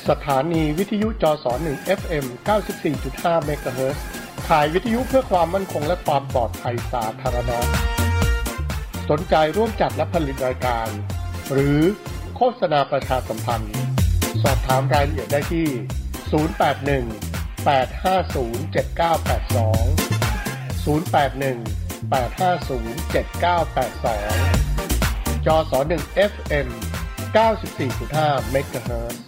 สถานีวิทยุจส1 FM 94.5 เมกะเฮิรตซ์ข่ายวิทยุเพื่อความมั่นคงและความปลอดภัยสาธารณะสนใจร่วมจัดและผลิตรายการหรือโฆษณาประชาสัมพันธ์สอบถามรายละเอียดได้ที่ 081 850 7982 081 850 7982 จส1 FM 94.5 เมกะเฮิรตซ์